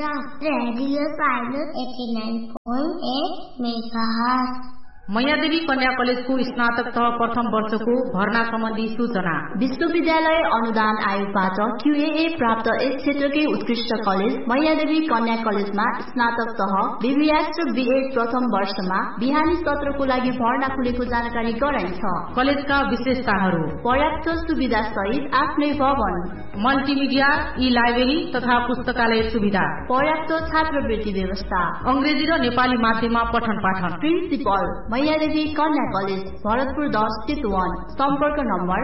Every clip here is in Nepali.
Radio silence 89.8 megahertz. मैयादेवी कन्या कलेजको स्नातक तह प्रथम वर्षको भर्ना सम्बन्धी सूचना। विश्वविद्यालय अनुदान आयोगबाट QAA प्राप्त एक क्षेत्रकै उत्कृष्ट कलेज मैयादेवी कन्या कलेजमा स्नातक तह BBS र BEd प्रथम वर्षमा बिहानी सत्रको लागि भर्ना खुलेको जानकारी गराइन्छ। कलेजका विशेषताहरू: पर्याप्त सुविधा सहित आफ्नै भवन, मल्टिमिडिया, ई-लाइब्रेरी तथा पुस्तकालय सुविधा, पर्याप्त छात्रवृत्ति व्यवस्था, अंग्रेजी र नेपाली माध्यममा पठन पाठन। प्रिन्सिपल मैयादेवी कन्या कलेज, भरतपुर 10 चितवन। सम्पर्क नम्बर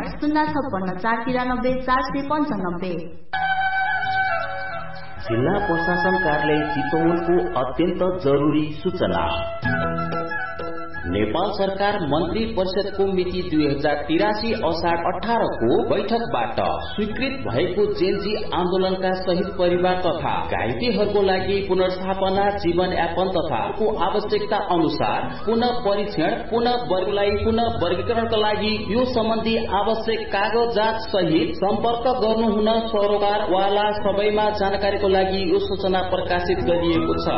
056 जिल्ला प्रशासन कार्यालय चितवनको अत्यन्त जरुरी सूचना। नेपाल सरकार मन्त्री परिषदको मिति 2083 असार 18 को बैठकबाट स्वीकृत भएको जेनजी आन्दोलनका शहीद परिवार तथा घाइतेहरूको लागि पुनर्स्थापना, जीवनयापन तथा आवश्यकता अनुसार पुनः परीक्षण, पुनः वर्गीकरणका लागि यो सम्बन्धी आवश्यक कागजात सहित सम्पर्क गर्नुहुन सरोकारवाला सबैमा जानकारीको लागि यो सूचना प्रकाशित गरिएको छ।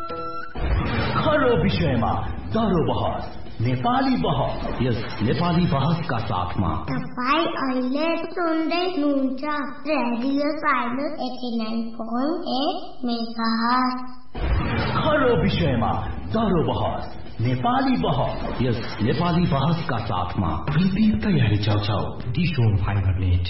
खरो विषयमा दरो बहस, नेपाली बहस। यस नेपाली बहसका साथमा तपाईं अहिले सुन्दै हुनुहुन्छ रेडियो साइलेन्स 89.8 मेगाहर्ज। खरो विषयमा दरो बहस, नेपाली बहस। यस नेपाली बहसका साथमा तयारी चाउचाउ डिसोम फाइबर नेट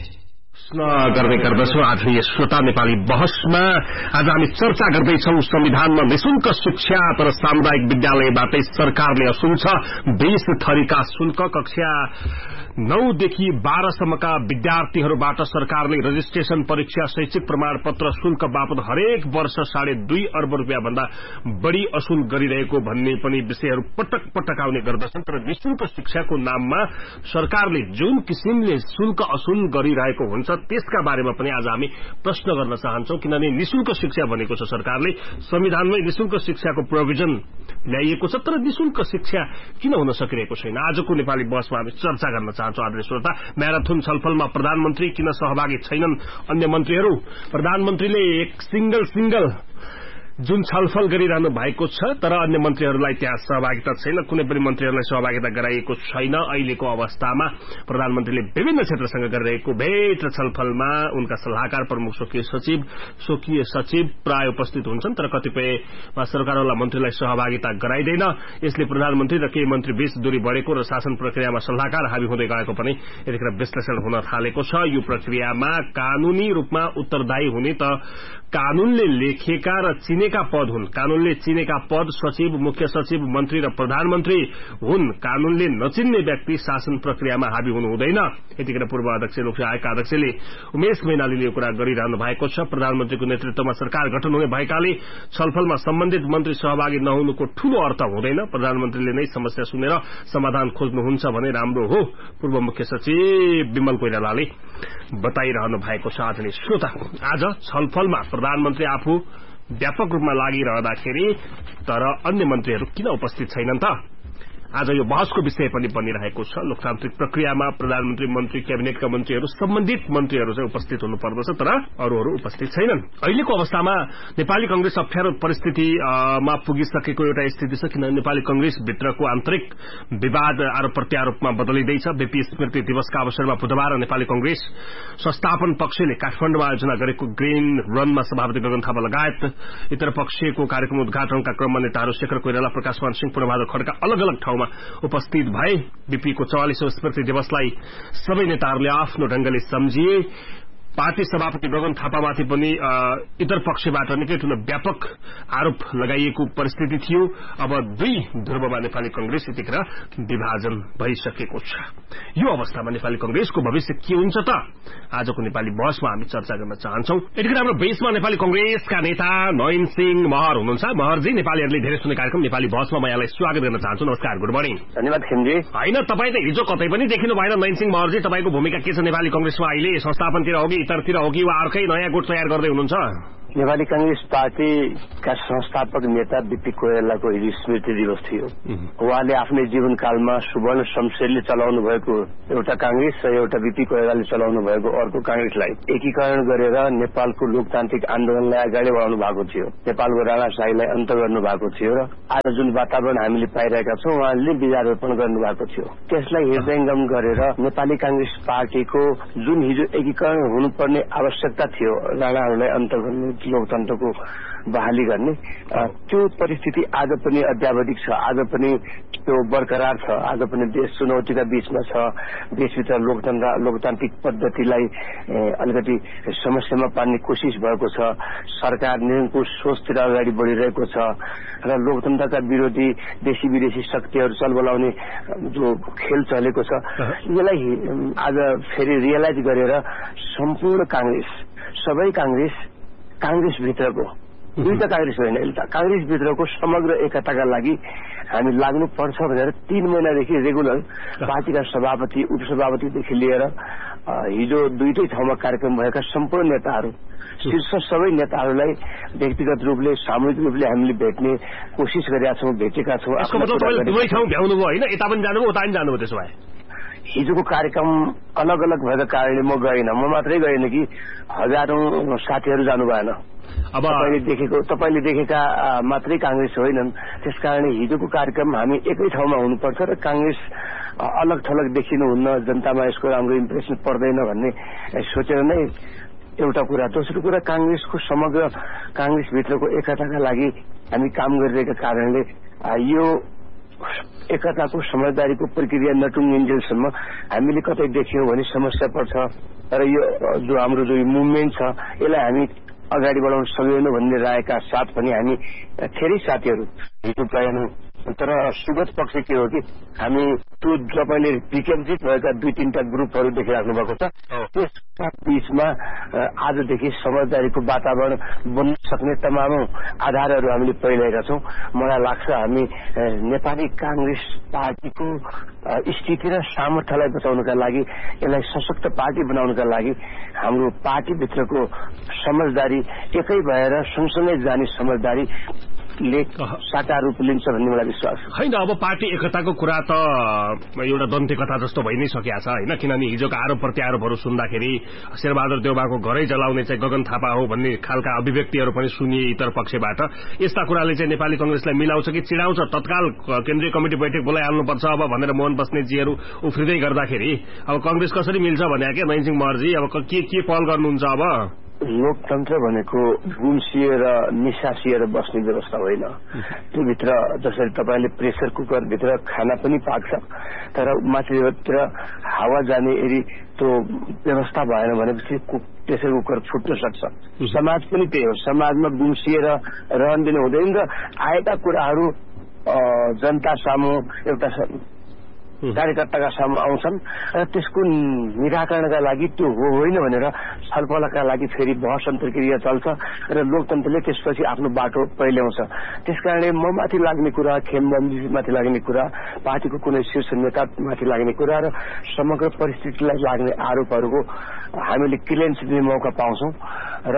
गर्दै गर्दछौ। आज यस श्रोता नेपाली बहसमा आज हामी चर्चा गर्दैछौ संविधानमा निशुल्क शिक्षा तर सामुदायिक विद्यालयबाटै सरकारले असुल्छ 20 थरीका शुल्क। कक्षा 9 देखि 12 सम्मका विद्यार्थीहरूबाट सरकारले रजिस्ट्रेशन परीक्षा, शैक्षिक प्रमाणपत्र शुल्क बापत हरेक वर्ष 2.5 अर्ब रुपियाँ भन्दा बढ़ी असुल गरिरहेको भन्ने पनि विषयहरू पटक पटक आउने गर्दछन्। तर निशुल्क शिक्षाको नाममा सरकारले जुन किसिमले शुल्क असुल गरिरहेको हुन्छ त्यसका बारेमा पनि आज हामी प्रश्न गर्न चाहन्छौं। किनभने निशुल्क शिक्षा भनेको छ सरकारले, संविधानमै निशुल्क शिक्षाको प्रोभिजन ल्याइएको छ, तर निशुल्क शिक्षा किन हुन सकिरहेको छैन? आजको नेपाली बहसमा हामी चर्चा गर्न चाहन्छौं। आदरणीय श्रोता, म्याराथन छलफलमा प्रधानमन्त्री किन सहभागी छैनन् अन्य मन्त्रीहरू? प्रधानमन्त्रीले एक सिंगल जुन छलफल गरिरहनु भएको छ तर अन्य मन्त्रीहरूलाई त्यहाँ सहभागिता छैन, कुनै पनि मन्त्रीहरूलाई सहभागिता गराइएको छैन। अहिलेको अवस्थामा प्रधानमन्त्रीले विभिन्न क्षेत्रसँग गरिरहेको भेट र छलफलमा उनका सल्लाहकार, प्रमुख स्वकीय सचिव प्राय उपस्थित हुन्छन्, तर कतिपयमा सरकारवाला मन्त्रीलाई सहभागिता गराइदैन। यसले प्रधानमन्त्री र केही मन्त्री बीच दूरी बढेको र शासन प्रक्रियामा सल्लाहकार हाबी हुँदै गएको पनि यतिखेर विश्लेषण हुन थालेको छ। यो प्रक्रियामा कानूनी रूपमा उत्तरदायी हुने त कानूनले लेखेका र चिनेका पद हुन्। कानूनले चिनेका पद सचिव, मुख्य सचिव, मन्त्री र प्रधानमन्त्री हुन्। कानूनले नचिन्ने व्यक्ति शासन प्रक्रियामा हाबी हुनु हुँदैन। यतिखेर पूर्व अध्यक्ष लोकसभा आयोगका अध्यक्षले उमेश मैनालीले यो कुरा गरिरहनु भएको छ। प्रधानमन्त्रीको नेतृत्वमा सरकार गठन हुने भएकाले छलफलमा सम्बन्धित मन्त्री सहभागी नहुनुको ठूलो अर्थ हुँदैन। प्रधानमन्त्रीले नै समस्या सुनेर समाधान खोज्नुहुन्छ भने राम्रो हो, पूर्व मुख्य सचिव विमल कोइरालाले बताइरहनु भएको छ। आदरणीय श्रोता, आज छलफलमा प्रधानमन्त्री आफू व्यापक रूपमा लागिरहँदाखेरि तर अन्य मन्त्रीहरू किन उपस्थित छैनन् त? आज यो बहसको विषय पनि बनिरहेको छ। लोकतान्त्रिक प्रक्रियामा प्रधानमन्त्री, मन्त्री, क्याबिनेटका मन्त्रीहरू, सम्बन्धित मन्त्रीहरू चाहिँ उपस्थित हुनुपर्दछ, तर अरूहरू उपस्थित छैनन्। अहिलेको अवस्थामा नेपाली कंग्रेस अप्ठ्यारो परिस्थितिमा पुगिसकेको एउटा स्थिति छ। किनभने नेपाली कंग्रेस भित्रको आन्तरिक विवाद आरोप प्रत्यारोपमा बदलिँदैछ। बीपी स्मृति दिवसका अवसरमा बुधबार नेपाली कंग्रेस संस्थापन पक्षले काठमाडौँमा आयोजना गरेको ग्रीन रनमा सभापति गगन थापा लगायत इतर पक्षको कार्यक्रम उद्घाटनका क्रममा नेताहरू शेखर कोइराला, प्रकाशमान सिंह, पूर्णबहादुर खड्का अलग अलग ठाउँमा उपस्थित भए। बीपीको 44औं स्मृति दिवसलाई सबै नेताहरूले आफ्नो ढंगले सम्झिए। पार्टी सभापति गगन थापामाथि पनि इतर पक्षबाट निकै ठूलो व्यापक आरोप लगाइएको परिस्थिति थियो। अब दुई ध्रुवमा नेपाली कंग्रेस यतिखेर विभाजन भइसकेको छ। यो अवस्थामा नेपाली कंग्रेसको भविष्य के हुन्छ त? आजको नेपाली बहसमा हामी चर्चा गर्न चाहन्छौं। यतिखेर हाम्रो बेसमा नेपाली कंग्रेसका नेता नयन सिंह महर हुनुहुन्छ। महरजी, नेपालीहरूले धेरै सुन्ने कार्यक्रम नेपाली बहसमा म यहाँलाई स्वागत गर्न चाहन्छु। नमस्कार, गुड मर्निङ। धन्यवाद खिमजी। हैन, तपाई त हिजो कतै पनि देखिनु भएन नयन सिंह महरजी। तपाईको भूमिका के छ नेपाली कंग्रेसमा? अहिले संस्थापनतिर हो कि इतरतिर हो कि वा अर्कै नयाँ गुट तयार गर्दै हुनुहुन्छ? नेपाली कांग्रेस पार्टीका संस्थापक नेता बीपी कोइरालाको हिजो स्मृति दिवस थियो। उहाँले आफ्नै जीवनकालमा सुवर्ण शमशेरले चलाउनु भएको एउटा कांग्रेस र एउटा बीपी कोइरालाले चलाउनु भएको अर्को कांग्रेसलाई एकीकरण गरेर नेपालको लोकतान्त्रिक आन्दोलनलाई अगाडि बढाउनु भएको थियो। नेपालको राणाशाहीलाई अन्त गर्नु भएको थियो र आज जुन वातावरण हामीले पाइरहेका छौं उहाँले बीजारोपण गर्नु भएको थियो। त्यसलाई हृदयंगम गरेर नेपाली कांग्रेस पार्टीको जुन हिजो एकीकरण हुनुपर्ने आवश्यकता थियो, राणाहरूलाई अन्त गर्ने, लोकतन्त्रको बहाली गर्ने, त्यो परिस्थिति आज पनि अत्यावधिक छ। आज पनि त्यो बरकरार छ। आज पनि देश चुनौतीका बीचमा छ। देशभित्र लोकतान्त्रिक पद्धतिलाई अलिकति समस्यामा पार्ने कोसिस भएको छ। सरकार निरङ्कुश सोचतिर अगाडि बढिरहेको छ र लोकतन्त्रका विरोधी देशी विदेशी शक्तिहरू चलबलाउने जो खेल चलेको छ, यसलाई आज फेरि रियलाइज गरेर सम्पूर्ण कांग्रेस, सबै कांग्रेसभित्रको दुईटा कांग्रेस होइन, एउटा कांग्रेसभित्रको समग्र एकताका लागि हामी लाग्नुपर्छ भनेर 3 महिनादेखि रेगुलर पार्टीका सभापति, उपसभापतिदेखि लिएर हिजो दुईटै ठाउँमा कार्यक्रम भएका सम्पूर्ण नेताहरू, शीर्ष सबै नेताहरूलाई व्यक्तिगत रूपले, सामूहिक रूपले हामीले भेट्ने कोसिस गरेका छौं, भेटेका छौं। यसको मतलब तपाईले दुवै ठाउँ भ्याउनु भयो हैन? यता पनि जानुभयो, उता पनि जानुभयो? त्यसो भए हिजोको कार्यक्रम अलग अलग भएका कारणले म गएन। म मात्रै गएन कि हजारौं साथीहरू जानु भएन। अब तपाईले देखेका मात्रै कांग्रेस होइनन्। त्यसकारण हिजोको कार्यक्रम हामी एकै ठाउँमा हुनुपर्छ र कांग्रेस अलग थलग देखिनुहुन्न, जनतामा यसको राम्रो इम्प्रेसन पर्दैन भन्ने सोचेर नै एउटा कुरा। दोस्रो कुरा, कांग्रेसको समग्र कांग्रेसभित्रको एकताका लागि हामी काम गरिरहेका कारणले यो एकताको समझदारीको प्रक्रिया नटुङ्गिन्जेलसम्म हामीले कतै देख्यौं भने समस्या पर्छ र यो जो हाम्रो जो मुभमेन्ट छ यसलाई हामी अगाडि बढाउन सक्दैनौँ भन्ने रायका साथ पनि हामी धेरै साथीहरू हिजो गएनौँ। तर सुगत पक्ष के हो कि हामी त्यो तपाईँले विकेन्द्रित भएका 2-3टा ग्रुपहरू देखिराख्नु भएको छ, त्यसका बीचमा आजदेखि समझदारीको वातावरण बन्न सक्ने तमाम आधारहरू हामीले पहिल्याएका छौं। मलाई लाग्छ हामी नेपाली कांग्रेस पार्टीको स्थिति र सामर्थ्यलाई बचाउनका लागि, यसलाई सशक्त पार्टी बनाउनका लागि हाम्रो पार्टीभित्रको समझदारी एकै भएर सँगसँगै जाने समझदारी साकार रूप लिन्छ भन्ने मलाई विश्वास होइन। अब पार्टी एकताको कुरा त एउटा दन्ते कथा जस्तो भइ नै सकिया छ हैन? किनभने हिजोका आरोप प्रत्यारोपहरू सुन्दाखेरि शेरबहादुर देउबाको घरै जलाउने चाहिँ गगन थापा हो भन्ने खालका अभिव्यक्तिहरू पनि सुनिए इतर पक्षबाट। यस्ता कुराले चाहिँ नेपाली कांग्रेसलाई मिलाउँछ कि चिडाउँछ? तत्काल केन्द्रीय कमिटी बैठक बोलाइहाल्नुपर्छ अब भनेर मोहन बस्नेतजीहरू उफ्रिँदै गर्दाखेरि अब कांग्रेस कसरी मिल्छ भने के नैनसिंह महर्जी अब के पहल गर्नुहुन्छ? अब लोकतन्त्र भनेको गुम्सिएर निसासिएर बस्ने व्यवस्था होइन। त्योभित्र जसरी तपाईँले प्रेसर कुकरभित्र खाना पनि पाक्छ, तर माथितिर हावा जाने यदि त्यो व्यवस्था भएन भनेपछि प्रेसर कुकर फुट्न सक्छ। समाज पनि त्यही हो, समाजमा गुम्सिएर रहन दिनु हुँदैन र आएका कुराहरू जनता सामु एउटा कार्यकर्ताका सामु आउँछन् र त्यसको निराकरणका लागि त्यो होइन भनेर छलफलका लागि फेरि बहस अन्तर्क्रिया चल्छ र लोकतन्त्रले त्यसपछि आफ्नो बाटो पहिल्याउँछ। त्यसकारणले म माथि लाग्ने कुरा, खेमबन्दी माथि लाग्ने कुरा, पार्टीको कुनै शीर्ष नेता माथि लाग्ने कुरा र समग्र परिस्थितिलाई लाग्ने आरोपहरूको हामीले क्लियरेन्स दिने मौका पाउँछौं र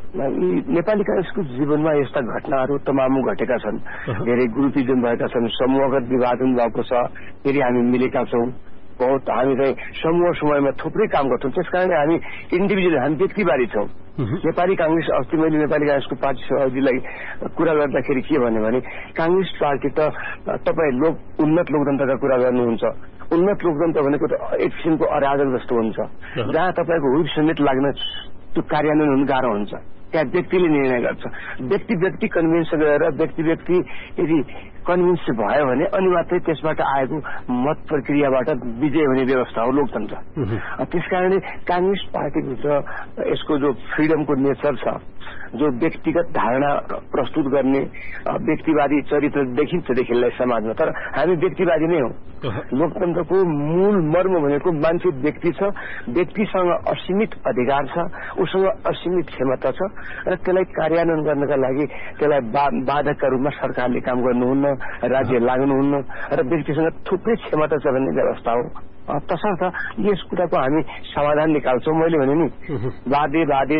नेपाली कांग्रेसको जीवनमा यस्ता घटनाहरू तमाम घटेका छन्। धेरै ग्रुपिजम भएका छन्, समूहगत विभाजन भएको छ, फेरि हामी मिलेका छौं। बहुत हामी चाहिँ समयमा थुप्रै काम गर्छौं। त्यसकारणले हामी इन्डिभिजुअल, हामी व्यक्तिवादी छौं। नेपाली कांग्रेस, अस्ति मैले नेपाली कांग्रेसको पार्टी सभापतिलाई कुरा गर्दाखेरि के भने कांग्रेस पार्टी त तपाईँ उन्नत लोकतन्त्रका कुरा गर्नुहुन्छ। उन्नत लोकतन्त्र भनेको त एक किसिमको अराजक जस्तो हुन्छ, जहाँ तपाईँको हुइप समेत लाग्न त्यो कार्यान्वयन हुनु गाह्रो हुन्छ। त्यहाँ व्यक्तिले निर्णय गर्छ। व्यक्ति कन्भिन्स गरेर व्यक्ति यदि कन्भिन्स भयो भने अनि मात्रै त्यसबाट आएको मत प्रक्रियाबाट विजय हुने व्यवस्था हो लोकतन्त्र। त्यसकारणले कांग्रेस पार्टीभित्र यसको जो फ्रिडमको नेचर छ, जो व्यक्तिगत धारणा प्रस्तुत गर्ने व्यक्तिवादी चरित्र देखिन्छ समाजमा, तर हामी व्यक्तिवादी नै हौ। लोकतन्त्रको मूल मर्म भनेको मान्छे व्यक्ति छ, व्यक्तिसँग असीमित अधिकार छ, उसँग असीमित क्षमता छ र त्यसलाई कार्यान्वयन गर्नका लागि त्यसलाई बाधकका रूपमा सरकारले काम गर्नुहुन्न, राज्य लाग्नुहुन्न र व्यक्तिसँग थुप्रै क्षमता छ भन्ने व्यवस्था हो। तसर्थ यस कुराको हामी समाधान निकाल्छौं। मैले भने नि वादे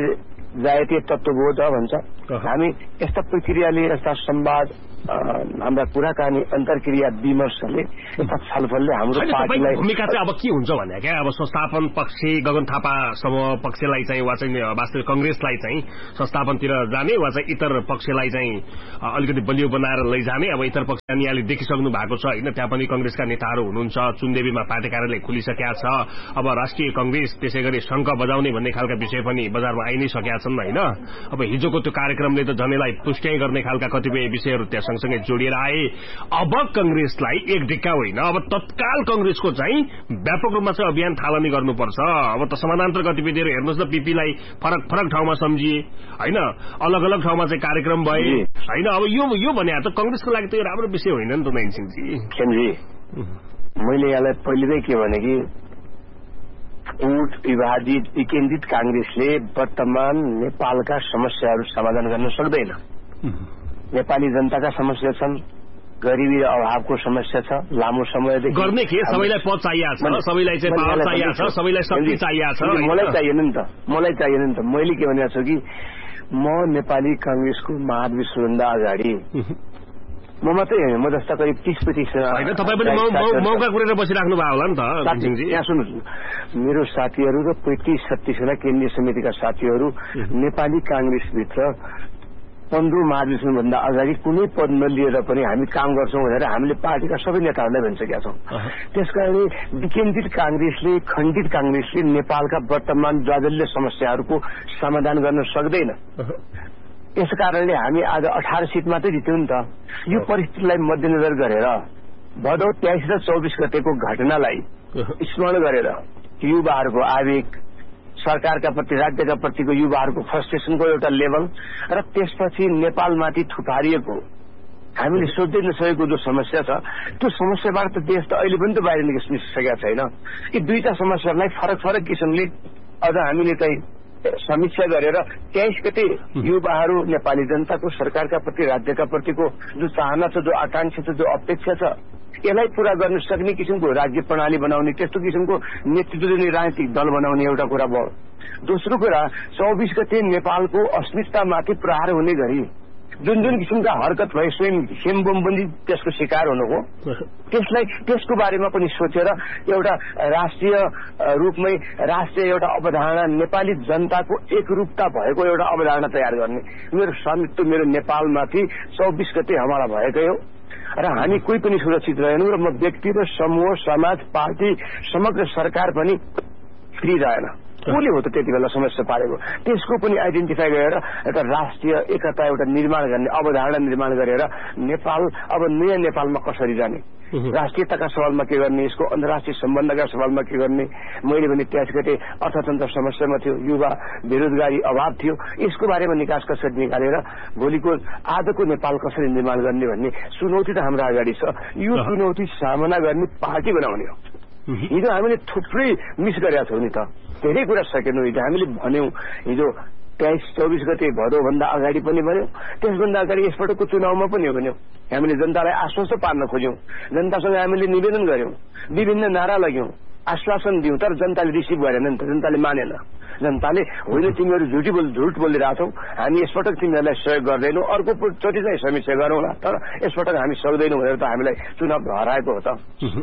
जातीय तत्त्वबोध भन्छ। हामी यस्ता प्रक्रियाले यस्ता संवाद हाम्रा कुराकानी अन्तर्क्रिया विमर्शले यस्ता छलफलले हाम्रो पार्टीलाई भूमिका चाहिँ अब के हुन्छ भने क्या अब संस्थापन पक्ष गगन थापा समूह पक्षलाई चाहिँ वा चाहिँ वास्तविक कंग्रेसलाई चाहिँ संस्थापनतिर जाने वा चाहिँ इतर पक्षलाई चाहिँ अलिकति बलियो बनाएर लैजाने। अब इतर पक्ष यहाँले देखिसक्नु भएको छ होइन, त्यहाँ पनि कंग्रेसका नेताहरू हुनुहुन्छ, चुनदेवीमा पार्टी कार्यालय खुलिसकेका छ। अब राष्ट्रिय कंग्रेस त्यसै गरी शंख बजाउने भन्ने खालका विषय पनि बजारमा आइ नै सकेका छन् होइन। अब हिजोको त्यो कार्यक्रमले त जनैलाई पुष्ट्याइ गर्ने खालका कतिपय विषयहरू त्यहाँ सँगसँगै जोडिएर आए। अब कंग्रेसलाई एक ढिक्का होइन, अब तत्काल कंग्रेसको चाहिँ व्यापक रूपमा चाहिँ अभियान थालनी गर्नुपर्छ। अब त समानान्तर गतिविधिहरू हेर्नुहोस् न, पीपीलाई फरक फरक ठाउँमा सम्झिए होइन, अलग अलग ठाउँमा चाहिँ कार्यक्रम भए होइन। अब यो भने त कंग्रेसको लागि त यो राम्रो विषय होइन नि त नयन सिंहजी। खेमजी मैले यहाँलाई पहिलेकै के भने कि फुट विभाजित विकेन्द्रित कांग्रेसले वर्तमान नेपालका समस्याहरू समाधान गर्न सक्दैन। नेपाली जनताका समस्या छन्, गरिबी र अभावको समस्या छ, लामो समयदेखि गर्ने के सबैलाई पद चाहिएको छ, सबैलाई चाहिँ पावर चाहिएको छ, सबैलाई शक्ति चाहिएको छ। मलाई चाहिएन नि त, मलाई चाहिएन नि त। मैले के भनेको छु कि म नेपाली कांग्रेसको महाधिवेशनभन्दा अगाडि म मात्रै होइन, म जस्ता करिब 30-35 होइन तपाईँ पनि मौका कुरेर बसिराख्नु भयो होला नि त सिंहजी। यहाँ सुन्नुहोस्, मेरो साथीहरू र 35-36 जना केन्द्रीय समितिका साथीहरू नेपाली कांग्रेसभित्र 15 महाधिवेशनभन्दा अगाडि कुनै पद नलिएर पनि हामी काम गर्छौं भनेर हामीले पार्टीका सबै नेताहरूलाई भनिसकेका छौं। त्यसकारणले विकेन्द्रित कांग्रेसले, खण्डित कांग्रेसले नेपालका वर्तमान जाजल्य समस्याहरूको समाधान गर्न सक्दैन। यस कारणले हामी आज 18 सिट मात्रै जित्यौं नि त। यो परिस्थितिलाई मध्यनजर गरेर भदौ 23 र 24 गतेको घटनालाई स्मरण गरेर युवाहरूको आवेग, सरकारका प्रति, राज्यका प्रतिको युवाहरूको फ्रस्ट्रेसनको एउटा लेभल र त्यसपछि नेपालमाथि थुपारिएको हामीले सोध्दै नसकेको जो समस्या छ, त्यो समस्याबाट त देश त अहिले पनि त बाहिर निस्किसकेका छैन। यी दुईटा समस्यालाई फरक फरक किसिमले अझ हामीले चाहिँ समीक्षा गरेर 23 गते युवाहरू, नेपाली जनताको, सरकारका प्रति, राज्यका प्रतिको जो चाहना छ, जो आकांक्षा छ, जो अपेक्षा छ, यसलाई पूरा गर्न सक्ने किसिमको राज्य प्रणाली बनाउने, त्यस्तो किसिमको नेतृत्व दिने राजनीतिक दल बनाउने एउटा कुरा भयो। दोस्रो कुरा 24 गते नेपालको अस्मितामाथि प्रहार हुने गरी जुन जुन किसिमका हरकत भए, स्वयं हेमबमबन्दी त्यसको शिकार हुनुभयो, त्यसलाई त्यसको बारेमा पनि सोचेर एउटा राष्ट्रिय रूपमै राष्ट्रिय एउटा अवधारणा, नेपाली जनताको एकरूपता भएको एउटा अवधारणा तयार गर्ने। मेरो स्वामित्व मेरो नेपालमाथि 24 गते हमला भएकै हो र हामी कोही पनि सुरक्षित रहेनौं र म व्यक्ति र समूह, समाज, पार्टी, समग्र सरकार पनि फ्री रहेन। कसले हो त त्यति बेला समस्या पारेको? त्यसको पनि आइडेन्टिफाई गरेर एउटा राष्ट्रिय एकता, एउटा निर्माण गर्ने अवधारणा निर्माण गरेर नेपाल अब नयाँ नेपालमा कसरी जाने, राष्ट्रियताका सवालमा के गर्ने, यसको अन्तर्राष्ट्रिय सम्बन्धका सवालमा के गर्ने। मैले भने 23 गते अर्थतन्त्र समस्यामा थियो, युवा बेरोजगारी अभाव थियो, यसको बारेमा निकास कसरी निकालेर भोलिको आजको नेपाल कसरी निर्माण गर्ने भन्ने चुनौती त हाम्रो अगाडि छ। यो चुनौती सामना गर्ने पार्टी बनाउने हो। हिजो हामीले थुप्रै मिस गरेका छौँ नि त, धेरै कुरा सकेनौँ। हिजो हामीले भन्यौं, हिजो 23-24 गते भदौभन्दा अगाडि पनि भन्यौं, त्यसभन्दा अगाडि यसपटकको चुनावमा पनि भन्यौं। हामीले जनतालाई आश्वस्त पार्न खोज्यौं, जनतासँग हामीले निवेदन गर्यौं, विभिन्न नारा लाग्यौं, आश्वासन दियौं, तर जनताले रिसिभ गरेन नि त, जनताले मानेन। जनताले होइन तिमीहरू झुट बोलिरहेछौ, हामी यसपटक तिमीहरूलाई सहयोग गर्दैनौँ, अर्को चोटि चाहिँ समीक्षा गरौँला, तर यसपटक हामी सक्दैनौँ भनेर त हामीलाई चुनाव हराएको हो त।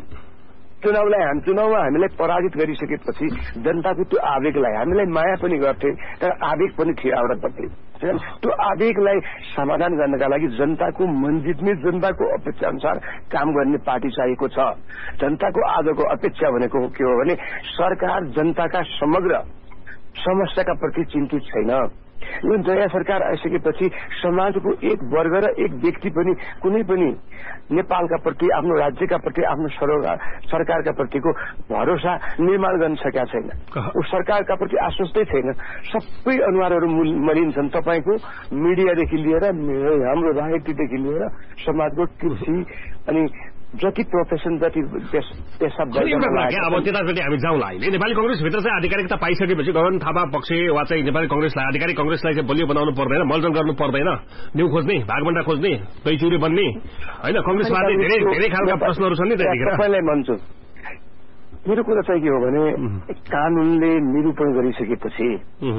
चुनावमा हामीलाई पराजित गरिसकेपछि जनताको त्यो आवेगलाई हामीलाई माया पनि गर्थे, तर आवेग पनि थियो एउटापट्टि। त्यो आवेगलाई समाधान गर्नका लागि जनताको मन जित्ने, जनताको अपेक्षा अनुसार काम गर्ने पार्टी चाहिएको छ। जनताको आजको अपेक्षा भनेको के हो भने सरकार जनताका समग्र समस्याका प्रति चिन्तित छैन। यो नयाँ सरकार आइसकेपछि समाजको एक वर्ग र एक व्यक्ति पनि कुनै पनि नेपालका प्रति, आफ्नो राज्यका प्रति, आफ्नो सरकारका प्रतिको भरोसा निर्माण गर्न सकेका छैन। ऊ सरकारका प्रति आश्वस्तै छैन। सबै अनुहारहरू मलिन्छन्, तपाईँको मिडियादेखि लिएर हाम्रो राजनीतिदेखि लिएर समाजको कृषि अनि जति प्रोफेसन, जति पेसा। अब त्यतापट्टि हामी जाउँला। अहिले नेपाली कंग्रेसभित्र चाहिँ आधिकारिकता पाइसकेपछि गगन थापा पक्ष वा चाहिँ नेपाली कंग्रेसलाई, आधिकारिक कंग्रेसलाई चाहिँ बलियो बनाउनु पर्दैन, मलजल गर्नु पर्दैन, न्यू खोज्ने, भागभण्डा खोज्ने, दैचुरी बन्ने होइन, कंग्रेसमा धेरै धेरै खालका प्रश्नहरू छन् नि त्यतिखेर। तपाईँलाई भन्छु, मेरो कुरा चाहिँ के हो भने कानूनले निरूपण गरिसकेपछि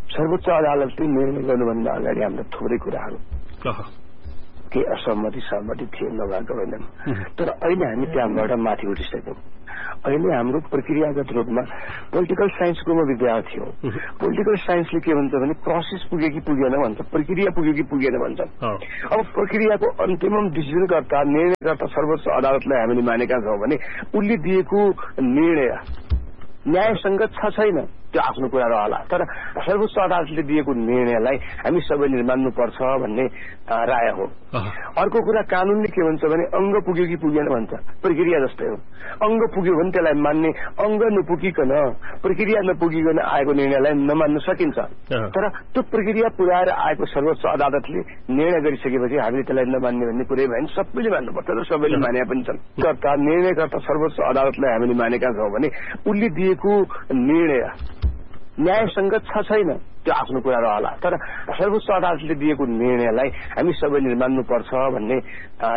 सर्वोच्च अदालतले निर्णय गर्नुभन्दा अगाडि हाम्रो थोरै कुराहरू केही असहमति सहमति थिए नभएको होइनन्, तर अहिले हामी त्यहाँबाट माथि उठिसक्यौँ। अहिले हाम्रो प्रक्रियागत रूपमा पोलिटिकल साइन्सको म विद्यार्थी हो। पोलिटिकल साइन्सले के भन्छ भने प्रोसेस पुग्यो कि पुगेन भन्छ, प्रक्रिया पुग्यो कि पुगेन भन्छ। अब प्रक्रियाको अन्तिम डिसिजनकर्ता निर्णयकर्ता सर्वोच्च अदालतलाई हामीले मानेका छौँ भने उसले दिएको निर्णय न्यायसङ्गत छ छैन त्यो आफ्नो कुरा रहला, तर सर्वोच्च अदालतले दिएको निर्णयलाई हामी सबैले मान्नुपर्छ भन्ने राय हो। अर्को कुरा कानूनले के भन्छ भने अङ्ग पुग्यो कि पुगेन भन्छ, प्रक्रिया जस्तै हो। अङ्ग पुग्यो भने त्यसलाई मान्ने, अङ्ग नपुगिकन प्रक्रिया नपुगिकन आएको निर्णयलाई नमान्न सकिन्छ, तर त्यो प्रक्रिया पुर्याएर आएको सर्वोच्च अदालतले निर्णय गरिसकेपछि हामीले त्यसलाई नमान्ने भन्ने कुरै भएन, सबैले मान्नुपर्छ र सबैले माने पनि छन्। निर्णयकर्ता सर्वोच्च अदालतलाई हामीले मानेका छौँ भने उसले दिएको निर्णय न्यायसङ्गत छ छैन त्यो आफ्नो कुरा रहला, तर सर्वोच्च अदालतले दिएको निर्णयलाई हामी सबैले मान्नुपर्छ भन्ने